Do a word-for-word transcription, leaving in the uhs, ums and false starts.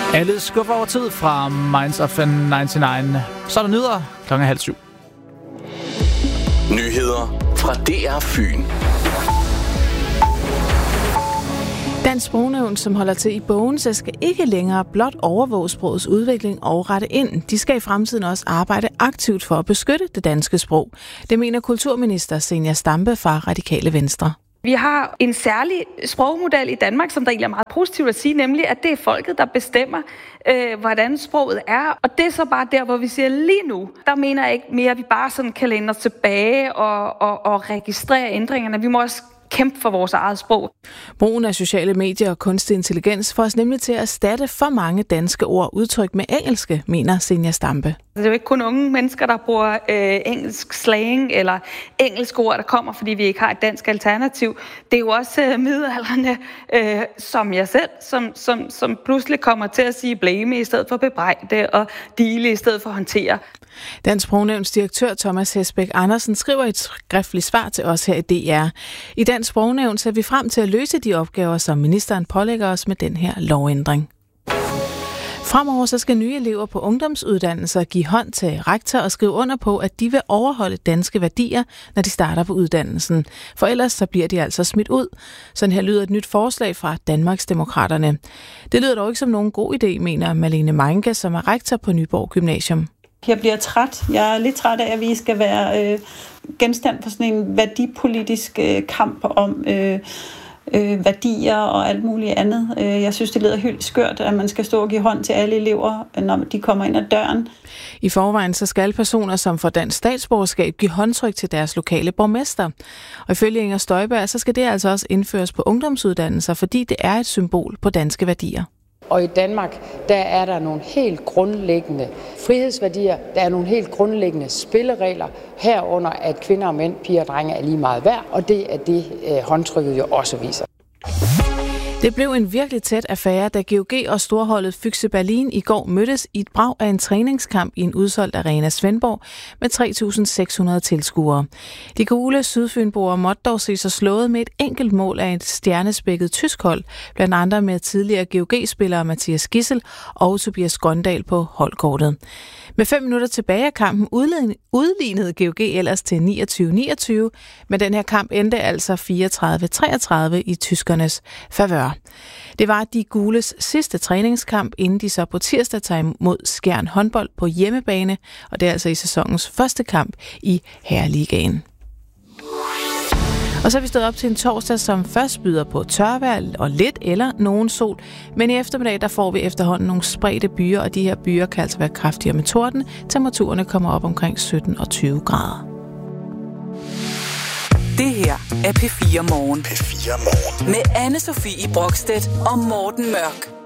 Alle skuffer over tid fra Minds of nioghalvfems. Så er der nyheder klokken halv syv. Nyheder fra D R Fyn. Dansk Sprognævn, som holder til i Bogense, skal ikke længere blot overvåge sprogets udvikling og rette ind. De skal i fremtiden også arbejde aktivt for at beskytte det danske sprog. Det mener kulturminister Zenia Stampe fra Radikale Venstre. Vi har en særlig sprogmodel i Danmark, som der egentlig er meget positivt at sige, nemlig at det er folket, der bestemmer, øh, hvordan sproget er. Og det er så bare der, hvor vi siger lige nu, der mener jeg ikke mere, at vi bare sådan kan læne os tilbage og, og, og registrere ændringerne. Vi må også kæmpe for vores eget sprog. Brugen af sociale medier og kunstig intelligens får os nemlig til at erstatte for mange danske ord udtrykt med engelske, mener Zenia Stampe. Det er jo ikke kun unge mennesker, der bruger øh, engelsk slang eller engelske ord, der kommer, fordi vi ikke har et dansk alternativ. Det er jo også øh, midaldrende, øh, som jeg selv, som, som, som pludselig kommer til at sige blame i stedet for bebrejde og deale i stedet for håndtere. Dansk Sprognævns direktør Thomas Hesbæk Andersen skriver et skriftligt svar til os her i D R. I Dansk Sprognævn ser vi frem til at løse de opgaver, som ministeren pålægger os med den her lovændring. Fremover så skal nye elever på ungdomsuddannelser give hånd til rektor og skrive under på, at de vil overholde danske værdier, når de starter på uddannelsen. For ellers så bliver de altså smidt ud. Sådan her lyder et nyt forslag fra Danmarksdemokraterne. Det lyder dog ikke som nogen god idé, mener Malene Meinke, som er rektor på Nyborg Gymnasium. Jeg bliver træt. Jeg er lidt træt af, at vi skal være øh, genstand for sådan en værdipolitisk øh, kamp om øh, øh, værdier og alt muligt andet. Jeg synes, det lyder helt skørt, at man skal stå og give hånd til alle elever, når de kommer ind ad døren. I forvejen så skal personer, som får dansk statsborgerskab, give håndtryk til deres lokale borgmester. Og ifølge Inger Støjberg, så skal det altså også indføres på ungdomsuddannelser, fordi det er et symbol på danske værdier. Og i Danmark, der er der nogle helt grundlæggende frihedsværdier, der er nogle helt grundlæggende spilleregler, herunder at kvinder og mænd, piger og drenge er lige meget værd, og det er det, eh, håndtrykket jo også viser. Det blev en virkelig tæt affære, da G O G og storholdet Füchse Berlin i går mødtes i et brag af en træningskamp i en udsolgt arena Svendborg med tre tusind seks hundrede tilskuere. De gule sydfynboer måtte dog se sig slået med et enkelt mål af et stjernespækket tysk hold, blandt andre med tidligere G O G-spillere Mathias Gissel og Tobias Grøndal på holdkortet. Med fem minutter tilbage af kampen udlignede G O G ellers til niogtyve niogtyve, men den her kamp endte altså fireogtredive treogtredive i tyskernes favør. Det var de gules sidste træningskamp, inden de så på tirsdag tager imod Skjern håndbold på hjemmebane, og det er altså i sæsonens første kamp i Herreligaen. Og så er vi stået op til en torsdag, som først byder på tørvejr og lidt eller nogen sol. Men i eftermiddag, der får vi efterhånden nogle spredte byer, og de her byer kan altså være kraftigere med torden. Temperaturerne kommer op omkring sytten og tyve grader. Det her er P fire Morgen. P fire Morgen. Med Anne-Sophie Brokstedt og Morten Mørk.